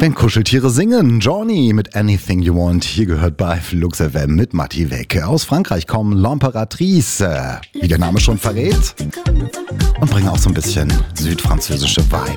Wenn Kuscheltiere singen, Johnny mit Anything You Want. Hier gehört bei Flux FM mit Matti weg. Aus Frankreich kommen L'Impératrice, wie der Name schon verrät, und bringen auch so ein bisschen südfranzösische Vibes.